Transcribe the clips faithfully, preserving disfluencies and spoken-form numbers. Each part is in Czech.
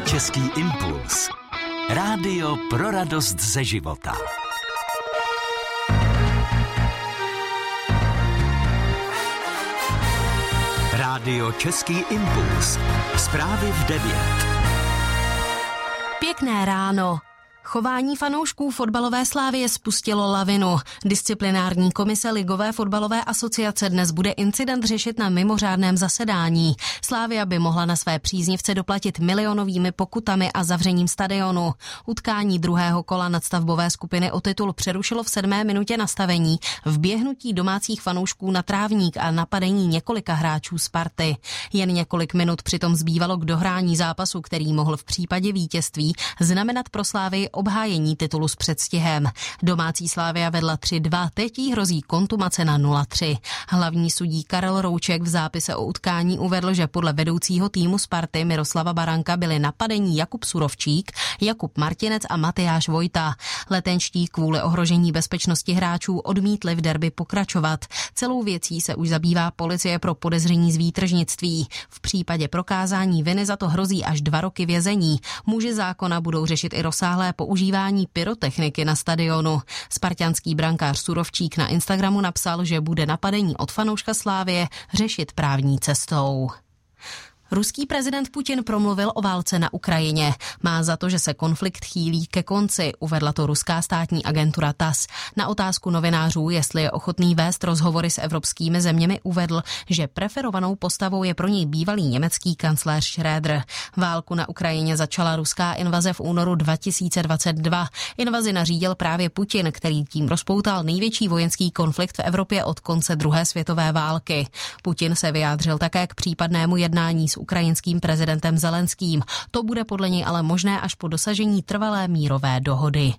Český impuls. Rádio pro radost ze života. Rádio Český impuls. Zprávy v devět. Pěkné ráno. Chování fanoušků fotbalové Slavie spustilo lavinu. Disciplinární komise Ligové fotbalové asociace dnes bude incident řešit na mimořádném zasedání. Slavia by mohla na své příznivce doplatit milionovými pokutami a zavřením stadionu. Utkání druhého kola nadstavbové skupiny o titul přerušilo v sedmé minutě nastavení vběhnutí domácích fanoušků na trávník a napadení několika hráčů Sparty. Jen několik minut přitom zbývalo k dohrání zápasu, který mohl v případě vítězství znamenat pro Slavii obhájení titulu s předstihem. Domácí Slavia vedla tři dva, teď jí hrozí kontumace na nula tři. Hlavní sudí Karel Rouček v zápise o utkání uvedl, že podle vedoucího týmu Sparty Miroslava Baranka byli napadení Jakub Surovčík, Jakub Martinec a Matyáš Vojta. Letenští kvůli ohrožení bezpečnosti hráčů odmítli v derby pokračovat. Celou věcí se už zabývá policie pro podezření z výtržnictví. V případě prokázání viny za to hrozí až dva roky vězení. Muži zákona budou řešit i rozsáhlé používání pyrotechniky na stadionu. Spartanský brankář Surovčík na Instagramu napsal, že bude napadení od fanouška Slavie řešit právní cestou. Ruský prezident Putin promluvil o válce na Ukrajině. Má za to, že se konflikt chýlí ke konci, uvedla to ruská státní agentura T A S. Na otázku novinářů, jestli je ochotný vést rozhovory s evropskými zeměmi, uvedl, že preferovanou postavou je pro něj bývalý německý kancléř Schröder. Válku na Ukrajině začala ruská invaze v únoru dva tisíce dvacet dva. Invazi nařídil právě Putin, který tím rozpoutal největší vojenský konflikt v Evropě od konce druhé světové války. Putin se vyjádřil také k případnému jednání s ukrajinským prezidentem Zelenským. To bude podle něj ale možné až po dosažení trvalé mírové dohody.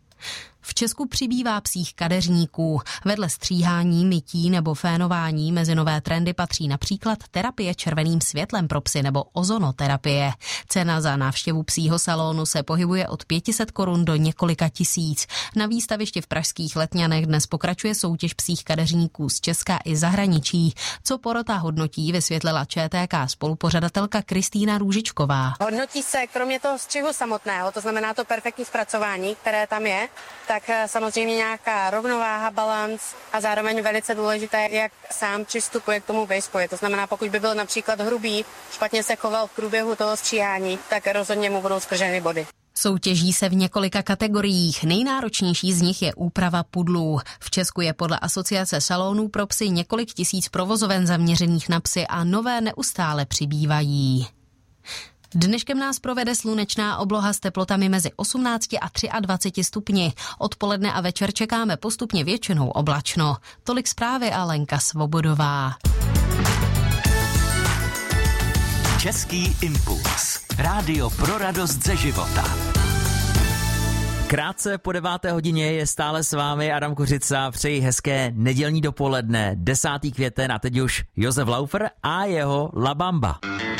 V Česku přibývá psích kadeřníků. Vedle stříhání, mytí nebo fénování mezi nové trendy patří například terapie červeným světlem pro psy nebo ozonoterapie. Cena za návštěvu psího salonu se pohybuje od pět set korun do několika tisíc. Na výstavišti v pražských Letňanech dnes pokračuje soutěž psích kadeřníků z Česka i zahraničí. Co porota hodnotí, vysvětlila Č T K spolupořadatelka Kristýna Růžičková. Hodnotí se kromě toho střihu samotného, to znamená to perfektní zpracování, které tam je, tak samozřejmě nějaká rovnováha, balanc a zároveň velice důležité, jak sám přistupuje k tomu vejskoji. To znamená, pokud by byl například hrubý, špatně se choval v průběhu toho stříhání, tak rozhodně mu budou sprženy body. Soutěží se v několika kategoriích. Nejnáročnější z nich je úprava pudlů. V Česku je podle asociace salonů pro psy několik tisíc provozoven zaměřených na psy a nové neustále přibývají. Dneškem nás provede slunečná obloha s teplotami mezi osmnácti a dvaceti třemi stupni. Odpoledne a večer čekáme postupně většinou oblačno. Tolik zprávy a Lenka Svobodová. Český impuls. Rádio pro radost ze života. Krátce po deváté hodině je stále s vámi Adam Kořica. Přeji hezké nedělní dopoledne, desátý květen a teď už Josef Laufer a jeho La Bamba.